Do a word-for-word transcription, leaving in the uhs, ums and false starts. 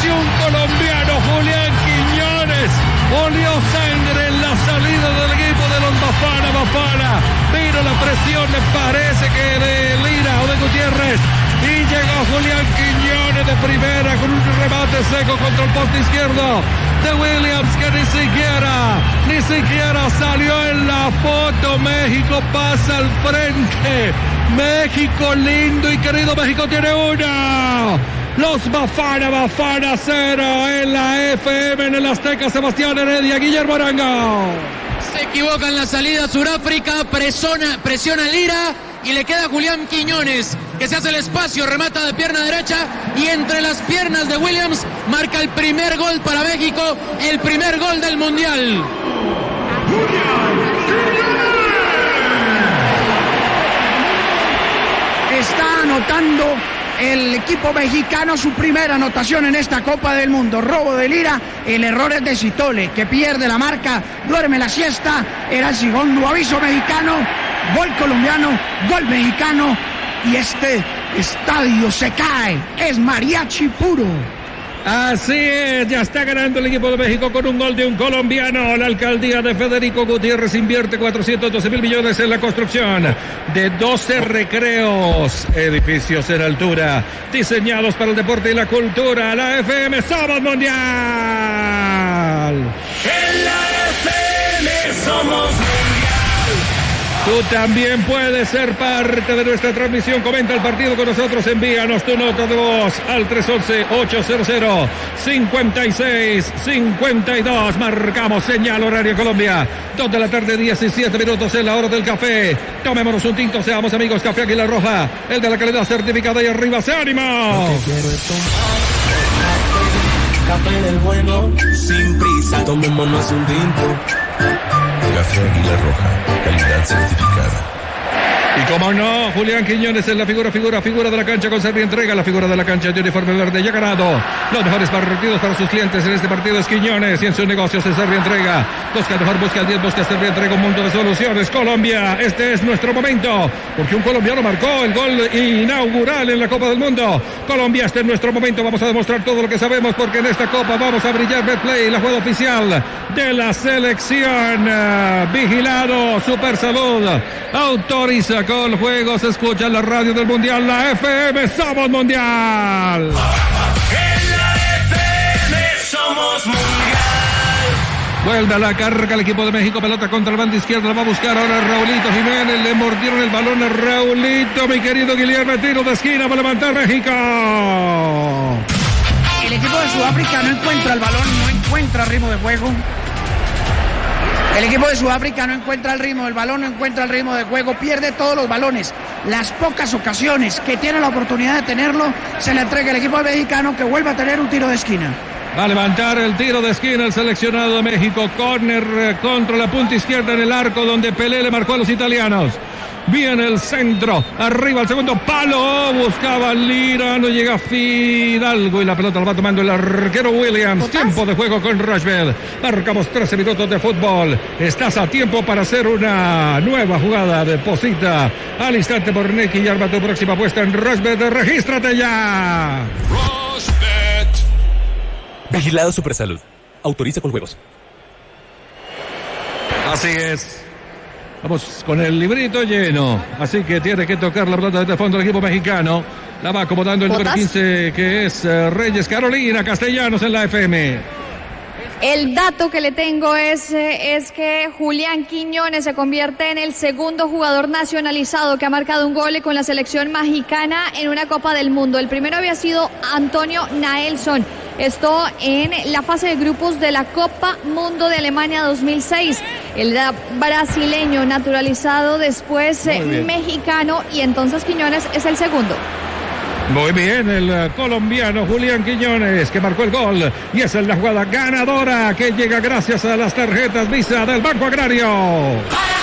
Apareció un colombiano, Julián Quiñones. Olió sangre en la salida del equipo de los Bafana Bafana. Vino la presión, me parece que de Lira o de Gutiérrez. Y llegó Julián Quiñones de primera con un remate seco contra el poste izquierdo de Williams, que ni siquiera, ni siquiera salió en la foto. México pasa al frente. México lindo y querido, México tiene una. Los Bafana Bafana cero en la F M en el Azteca. Sebastián Heredia, Guillermo Arango. Se equivoca en la salida Sudáfrica, presiona, presiona Lira y le queda Julián Quiñones, que se hace el espacio, remata de pierna derecha y entre las piernas de Williams marca el primer gol para México, el primer gol del Mundial. Está anotando el equipo mexicano su primera anotación en esta Copa del Mundo. Robo de Lira, el error es de Citole, que pierde la marca, duerme la siesta. Era el segundo aviso mexicano, gol colombiano, gol mexicano, y este estadio se cae, es mariachi puro. Así es, ya está ganando el equipo de México con un gol de un colombiano. La alcaldía de Federico Gutiérrez invierte cuatrocientos doce mil millones en la construcción de doce recreos, edificios en altura, diseñados para el deporte y la cultura. La F M somos mundial. En la F M somos mundial. Tú también puedes ser parte de nuestra transmisión. Comenta el partido con nosotros. Envíanos tu nota de voz al tres once, ochocientos, cincuenta y seis cincuenta y dos. Marcamos señal horario Colombia. dos de la tarde, diecisiete minutos en la hora del café. Tomémonos un tinto, seamos amigos. Café Águila Roja, el de la calidad certificada, y arriba se ánimo. Café del bueno, sin prisa, tomémonos un tinto. Café Águila Roja, calidad certificada. Y como no, Julián Quiñones es la figura, figura, figura de la cancha con servientrega. Entrega la figura de la cancha de uniforme verde. Ya ha ganado los mejores partidos para sus clientes. En este partido es Quiñones y en sus negocios es servientrega. Busca mejor, busca el diez, busca servientrega. Un mundo de soluciones. Colombia, este es nuestro momento, porque un colombiano marcó el gol inaugural en la Copa del Mundo. Colombia, este es nuestro momento. Vamos a demostrar todo lo que sabemos, porque en esta Copa vamos a brillar. Betplay, la jugada oficial de la selección. Uh, vigilado, Super Salud autoriza con juego. Se escucha en la radio del Mundial, la F M somos mundial. En la F M somos mundial. Vuelve a la carga el equipo de México. Pelota contra el bando izquierdo. La va a buscar ahora Raulito Jiménez. Le mordieron el balón a Raulito. Mi querido Guillermo, tiro de esquina para levantar México. El equipo de Sudáfrica no encuentra el balón, no encuentra ritmo de juego. El equipo de Sudáfrica no encuentra el ritmo del balón, no encuentra el ritmo de juego, pierde todos los balones. Las pocas ocasiones que tiene la oportunidad de tenerlo, se le entrega al equipo mexicano, que vuelve a tener un tiro de esquina. Va a levantar el tiro de esquina el seleccionado de México. Córner contra la punta izquierda en el arco, donde Pelé le marcó a los italianos. Viene el centro, arriba el segundo palo, buscaba Lira, no llega Fidalgo y la pelota la va tomando el arquero Williams. Tiempo de juego con Rushbed. Marcamos trece minutos de fútbol. Estás a tiempo para hacer una nueva jugada. Deposita al instante por Nicky y arma tu próxima apuesta en Rushbed. Regístrate ya. Rushbed. Vigilado Supersalud. Autoriza con juegos. Así es. Vamos con el librito lleno, así que tiene que tocar la pelota desde fondo el equipo mexicano. La va acomodando el número quince, que es uh, Reyes. Carolina Castellanos en la F M. El dato que le tengo es, eh, es que Julián Quiñones se convierte en el segundo jugador nacionalizado que ha marcado un gol con la selección mexicana en una Copa del Mundo. El primero había sido Antonio Naelson. Esto en la fase de grupos de la Copa Mundo de Alemania dos mil seis. El brasileño naturalizado, después eh, mexicano, y entonces Quiñones es el segundo. Muy bien, el uh, colombiano Julián Quiñones, que marcó el gol, y esa es la jugada ganadora que llega gracias a las tarjetas Visa del Banco Agrario.